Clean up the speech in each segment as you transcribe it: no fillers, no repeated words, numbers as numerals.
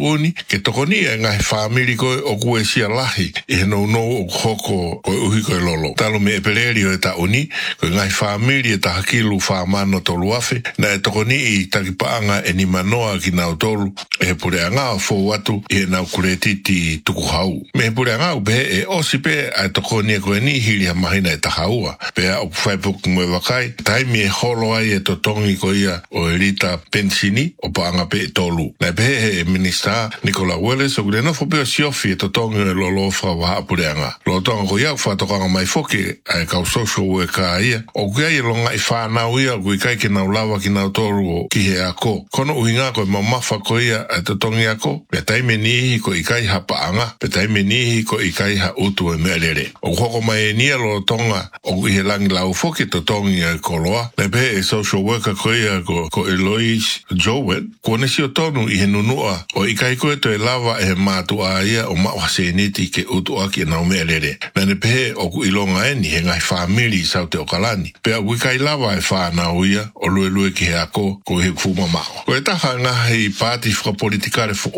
uni ke tokoni ngai family ko o kue sia lahi e no o hoko o uhi ko lolo talo me peleri o ta uni ko ngai family ta hakilu fa mano tolu afe na tokoni i takipaanga e ni manoa ki na tolu e pure anga fo watu e na kuretiti tuku hau me pure anga be e osipe a tokoni ko ni hili mahina e tahaua pe o fai puk mo wakai tai mi holo ai e totongi ko ia o elita pensini o paanga pe tolu na be minister Nicola Welles o greno fo pe siofi e totongi lo lo fa wa pureanga lo tonga ko ia fa toka mai foki ai ka social worker ia o gai lo ngai fa na ia ku kai ke na lava ki na tolu ki he ako kono uinga ko mama fa ko ia e totongi ako pe tai meni ko ikai ha paanga pe tai meni ko ikai ha utu e melere o ko mai ni lo tonga o i lang la foki totongi e koloa na be e social worker ko ia ko Eloise Jowen ko ne si o tonu i he nunua o ikai ko to e lava e matu a ia o ma waseniti ke utu aki na umelere na ne pe o ku ilonga eni he ngai family sau te okalani pe a kai lava e fa na uia o lue ki he ako ko he fuma mao ko e taha ngahi party fra politikare fo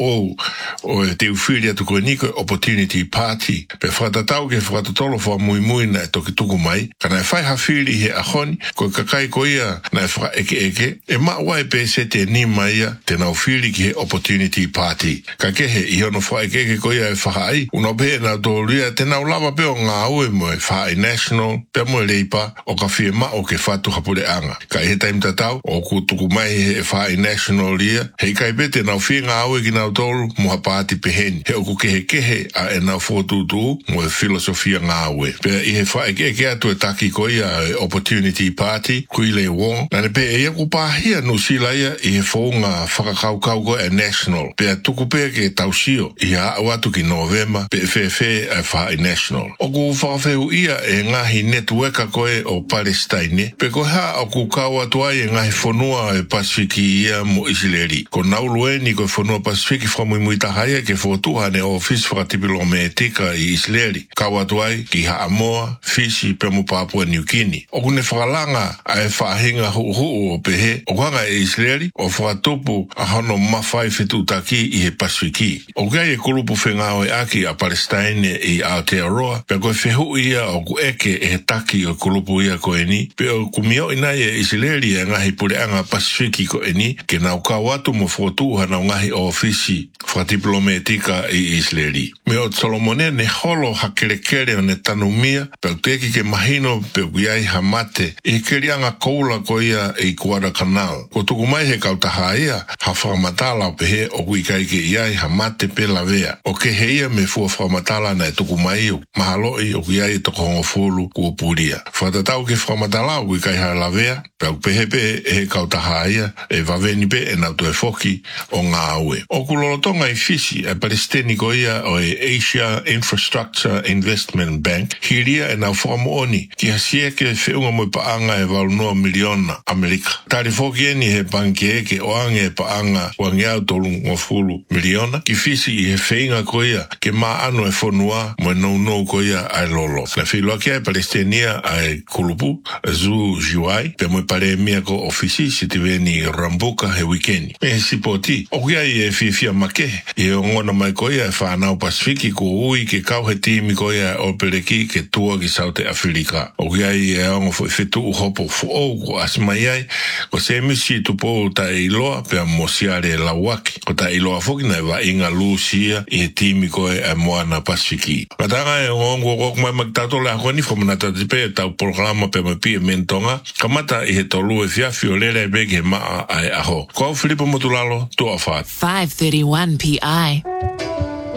o te ufilia tu ko niko opportunity party pe fratatau ke fratatolo fo mui na toki tuku mai kana e fai hafili he ahoni ko kakai ko ia na e fra eke e ma wai pe se te ni mai te na ufili ki he opportunity party ka ke he i hono fa eke ko ia e fahai uno be na dolia te na ulava pe o ngā ue mo e fai national pe mo leipa o ka fie ma o ke fatu hapure anga ka he taim tatau o ku tuku mai he fai national lia he kai bete na ufie ngā ue ki na utolu mo hapati peheni he o ku kehe a e na fotutu mo e filosofia ngā ue pe i he fai eke atu e taki ko ia opportunity party kui le wong na ne pe e ku pahia no sila ia i he fonga whakakaukau ko e national pe tuku pe ke tausio i a watu ki novema pe fefe e fai national o ku whakawheu ia e ngahi networka koe o Palestine pe ko ha o ku kaua tuai e ngahi whanua e Pasifiki ia mo Isileri ko naulueni ko whanua Pasifiki whamui tahaya ke whotuha ne office whakatipilo me tika i Isileri kaua tuai ki Haamoa Fiji pe mo Papua New Guinea o ku ne whakalanga a e whahinga hu o pehe o kanga e Isileri o whakatupu a hano mawhai whetu taki i he Pasifiki o kai e kulupu whengao e aki a Palestine i Aotearoa pe koe whehu ia o ku eke e he taki o kulupu ia ko eni pe o kumio ina e Isileri e ngahi pureanga Pasifiki ko eni ke nau kawatu mo whotuha na ngahi o ofisi whatiplometika i Isileri me o Solomone ne holo hakelekere ne tanumia pe teki ke mahino pe kuiai hamate e kerianga koula ko ia i Guadalcanal ko tuku mai he kautaha ia ha whakamatala pe he o kuikai ke iai hamate pe lavea o ke he ia me fua whakamatala na e tuku mai o mahaloi o kuiai toko hongofulu kua puria whatatau ke whakamatala o kuikai ha lavea pe au pehepe e he kautaha ia e vaveni pe e nautu e foki o ngā aue o kulolotonga i Fiji e Palestini ko ia o e Asia Infrastructure Investment Bank hiria e nau whakamooni ki hasia ke whiunga mo paanga e valunua miliona Amerika tari foki eni he banki eke o ange e paanga wangeau tolu ngofulu miliona ki Fiji i he whainga ko ia ke maa ano e whanua mo e nou ko ia ai lolo na whiloa kia e Palestinia ai kulupu Zu Jiwai pe mo e pare mia ko ofisi si te veni Rambuka he weekend me he sipoti o kia i e fia make i o ngona mai ko ia e whanau Pasifiki ko ui ke kau he timi ko ia o pereki ke tua ki Saute Afrika o kia i e ongo whetu uhopo fuo ko asmai ai ko se misi tupo ta iloa pe a mosiare lawaki ko ta iloa foki na wa inga lucia i he timi ko e moana Pasifiki katanga e ongo kok mai magtato la honi fomanata tipe tau programa pe mapi e mentonga kamata i he tolu e fiafi o lele bege maa ai aho ko Filipo Motulalo tu afat 5:31 p.m.